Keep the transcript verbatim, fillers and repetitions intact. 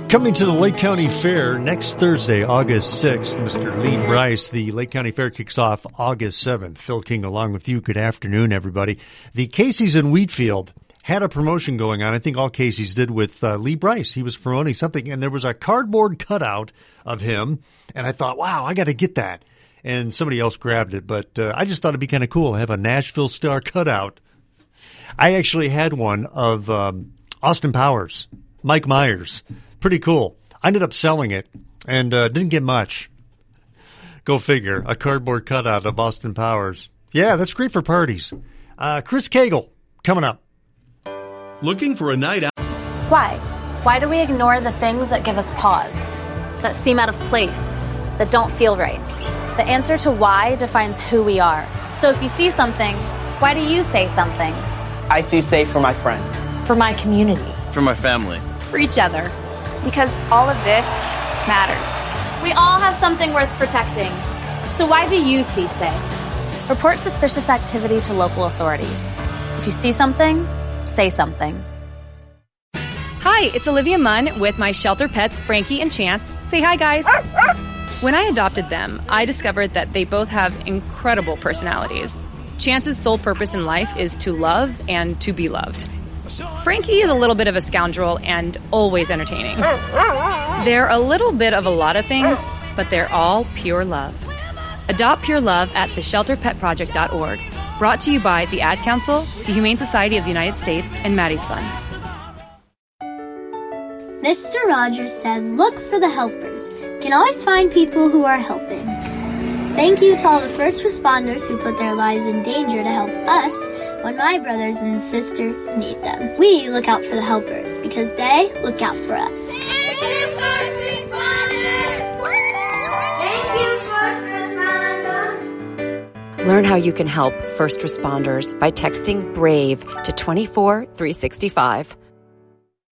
Coming to the Lake County Fair next Thursday, August sixth, Mister Lee Bryce. The Lake County Fair kicks off August seventh. Phil King along with you. Good afternoon, everybody. The Casey's in Wheatfield had a promotion going on. I think all Casey's did with uh, Lee Bryce. He was promoting something, and there was a cardboard cutout of him, and I thought, wow, I got to get that. And somebody else grabbed it, but uh, I just thought it'd be kind of cool to have a Nashville Star cutout. I actually had one of um, Austin Powers, Mike Myers. Pretty cool. I ended up selling it and uh, didn't get much. Go figure. A cardboard cutout of Austin Powers. Yeah, that's great for parties. Uh, Chris Cagle, coming up. Looking for a night out? Why? Why do we ignore the things that give us pause, that seem out of place, that don't feel right? The answer to why defines who we are. So if you see something, why do you say something? I see safe for my friends. For my community. For my family. For each other. Because all of this matters. We all have something worth protecting. So why do you see safe? Report suspicious activity to local authorities. If you see something, say something. Hi, it's Olivia Munn with my shelter pets, Frankie and Chance. Say hi, guys. When I adopted them, I discovered that they both have incredible personalities. Chance's sole purpose in life is to love and to be loved. Frankie is a little bit of a scoundrel and always entertaining. They're a little bit of a lot of things, but they're all pure love. Adopt pure love at the shelter pet project dot org. Brought to you by the Ad Council, the Humane Society of the United States, and Maddie's Fund. Mister Rogers said, look for the helpers. You can always find people who are helping. Thank you to all the first responders who put their lives in danger to help us when my brothers and sisters need them. We look out for the helpers because they look out for us. Thank you, first responders! Thank you, first responders! Learn how you can help first responders by texting BRAVE to two four three six five.